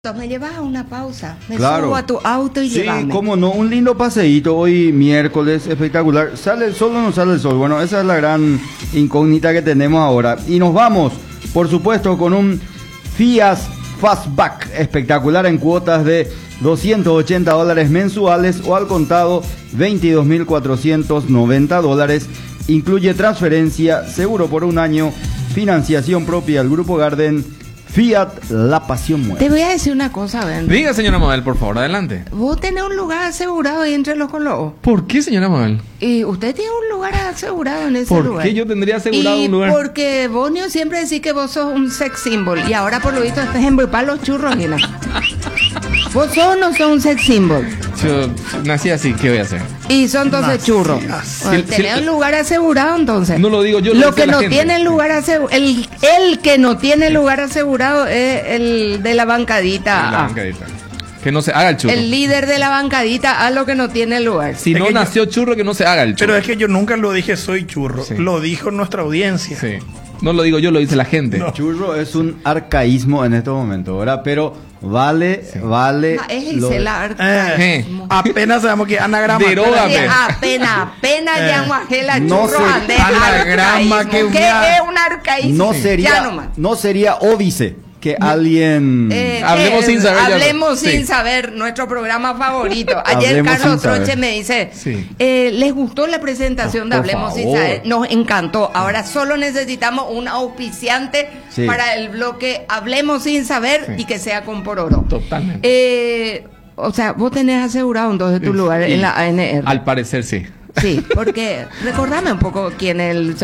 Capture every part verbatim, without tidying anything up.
Me llevas a una pausa, me Claro. subo a tu auto y Sí, llévame. cómo no, un lindo paseíto hoy miércoles, espectacular. ¿Sale el sol o no sale el sol? Bueno, esa es la gran incógnita que tenemos ahora. Y nos vamos, por supuesto, con un Fiat Fastback espectacular en cuotas de doscientos ochenta dólares mensuales o al contado veintidós mil cuatrocientos noventa dólares. Incluye transferencia, seguro por un año, financiación propia del Grupo Garden. Fiat, la pasión muere. Te voy a decir una cosa, Ben. Diga, señora Mabel, por favor, adelante. Vos tenés un lugar asegurado ahí entre los colobos. ¿Por qué, señora Mabel? Y usted tiene un lugar asegurado en ese ¿Por lugar. qué yo tendría asegurado y un lugar? Porque vos Nio, siempre decís que vos sos un sex symbol. Y ahora por lo visto estás en para los churros, Gina. Vos sos o no sos un sex symbol. Yo nací así, ¿qué voy a hacer? Y son entonces Nací churros. así. Bueno, Si- tenés si- un lugar asegurado entonces. No lo digo yo, lo Lo dice que la no gente. tiene lugar asegurado, el, el que no tiene lugar asegurado es el de la bancadita. La A. bancadita. Que no se haga el churro. El líder de la bancadita a lo que no tiene lugar. Si Es no que yo- nació churro, que no se haga el churro. Pero es que yo nunca lo dije soy churro, Sí. lo dijo nuestra audiencia. Sí. No lo digo yo, lo dice la gente. No. Churro es un arcaísmo en estos momentos, ¿verdad? Pero vale, vale. No, es lo- Gisela Eh, Arcaísmo. apenas sabemos que anagrama. Derógame. Sí, apenas, apenas Eh. ya guajela No churro sé, ande anagrama arcaísmo. que ¿Qué una- es un arcaísmo? No Ya sería, nomás. no sería óbice que alguien. Eh, Hablemos que- sin saber ya. Hablemos Sí. sin saber, nuestro programa favorito. Ayer Hablemos Carlos sin saber. Troche me dice, Sí. eh, ¿les gustó la presentación de Por Hablemos sin favor. saber? Nos encantó. Ahora solo necesitamos un auspiciante Sí. para el bloque Hablemos sin saber Sí. y que sea con por oro. Totalmente. Eh, o sea, vos tenés asegurado entonces tu Sí. lugar en la A N R. Al parecer, sí. Sí, porque recordame un poco quién es el...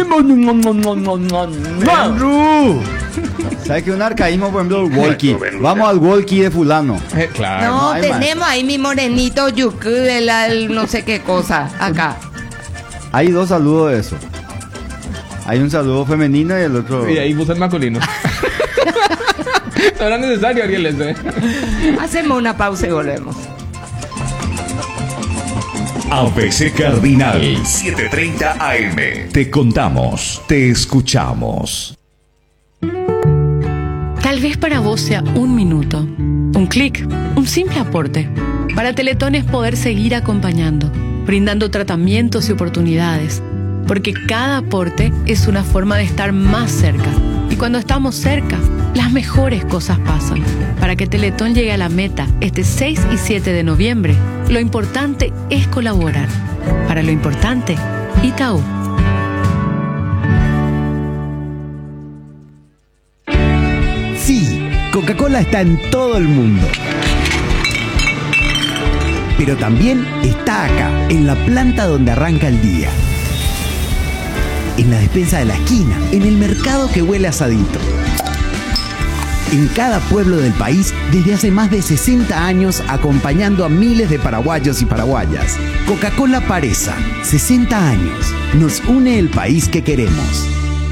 ¡Andrew! ¿Sabes que un arcaísmo, por ejemplo, el walkie? Vamos al walkie de fulano. Eh, claro. No, hay tenemos ahí mi morenito yuku, el, el no sé qué cosa, acá. Hay dos saludos de eso. Hay un saludo femenino y el otro. Y ahí puse el masculino. No era necesario, Ariel, ese. Hacemos una pausa y volvemos. A B C Cardinal setecientos treinta A M. Te contamos, te escuchamos. Tal vez para vos sea un minuto, un clic, un simple aporte. Para Teletón es poder seguir acompañando, brindando tratamientos y oportunidades, porque cada aporte es una forma de estar más cerca. Y cuando estamos cerca, las mejores cosas pasan. Para que Teletón llegue a la meta este seis y siete de noviembre, lo importante es colaborar. Para lo importante, Itaú. Sí, Coca-Cola está en todo el mundo. Pero también está acá, en la planta donde arranca el día. En la despensa de la esquina, en el mercado que huele asadito. En cada pueblo del país, desde hace más de sesenta años, acompañando a miles de paraguayos y paraguayas. Coca-Cola Paresa, sesenta años. Nos une el país que queremos.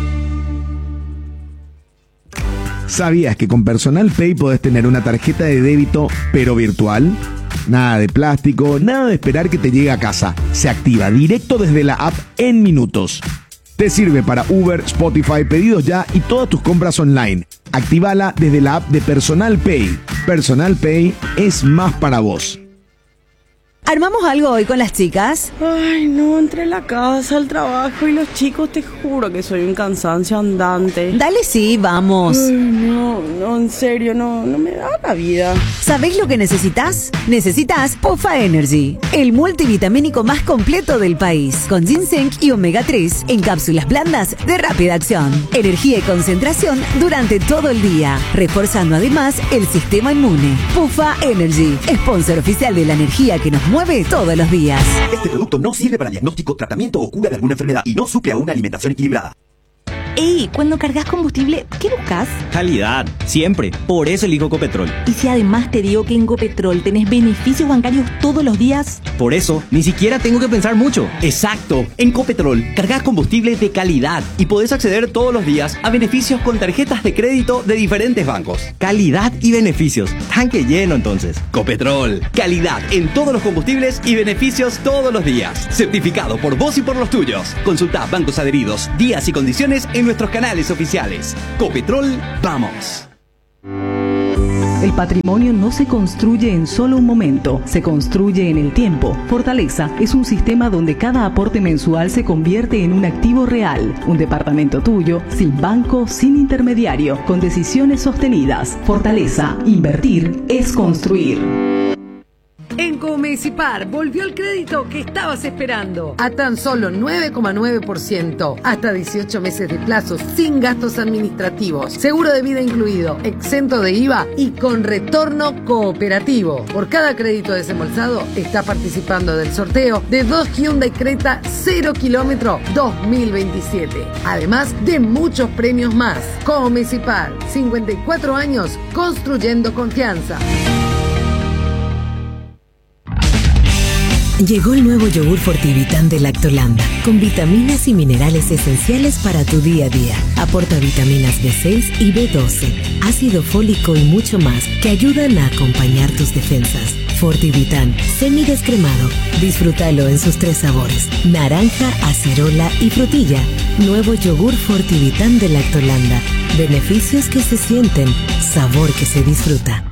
¿Sabías que con Personal Pay podés tener una tarjeta de débito, pero virtual? Nada de plástico, nada de esperar que te llegue a casa. Se activa directo desde la app en minutos. Te sirve para Uber, Spotify, pedidos ya y todas tus compras online. Actívala desde la app de Personal Pay. Personal Pay es más para vos. ¿Armamos algo hoy con las chicas? Ay, no, entre la casa, el trabajo y los chicos, te juro que soy un cansancio andante. Dale, sí, vamos. Ay, no, no, en serio, no, no me da la vida. ¿Sabés lo que necesitas? Necesitas Pufa Energy, el multivitamínico más completo del país, con ginseng y omega tres en cápsulas blandas de rápida acción. Energía y concentración durante todo el día, reforzando además el sistema inmune. Pufa Energy, sponsor oficial de la energía que nos mueve todos los días. Este producto no sirve para diagnóstico, tratamiento o cura de alguna enfermedad y no suple a una alimentación equilibrada. Ey, cuando cargas combustible, ¿qué buscas? Calidad, siempre. Por eso elijo Copetrol. Y si además te digo que en Copetrol tenés beneficios bancarios todos los días. Por eso, ni siquiera tengo que pensar mucho. Exacto. En Copetrol, cargas combustible de calidad y podés acceder todos los días a beneficios con tarjetas de crédito de diferentes bancos. Calidad y beneficios. Tanque lleno entonces. Copetrol. Calidad en todos los combustibles y beneficios todos los días. Certificado por vos y por los tuyos. Consulta bancos adheridos, días y condiciones en nuestros canales oficiales. Copetrol, vamos. El patrimonio no se construye en solo un momento, se construye en el tiempo. Fortaleza es un sistema donde cada aporte mensual se convierte en un activo real. Un departamento tuyo, sin banco, sin intermediario, con decisiones sostenidas. Fortaleza, invertir es construir. En Comecipar volvió el crédito que estabas esperando a tan solo nueve coma nueve por ciento, hasta dieciocho meses de plazo, sin gastos administrativos, seguro de vida incluido, exento de I V A y con retorno cooperativo. Por cada crédito desembolsado está participando del sorteo de dos Hyundai Creta cero kilómetro dos mil veintisiete, además de muchos premios más. Comecipar, cincuenta y cuatro años construyendo confianza. Llegó el nuevo yogur Fortivitán de Lactolanda, con vitaminas y minerales esenciales para tu día a día. Aporta vitaminas B seis y B doce, ácido fólico y mucho más que ayudan a acompañar tus defensas. Fortivitán, semidescremado. Disfrútalo en sus tres sabores: naranja, acerola y frutilla. Nuevo yogur Fortivitán de Lactolanda. Beneficios que se sienten, sabor que se disfruta.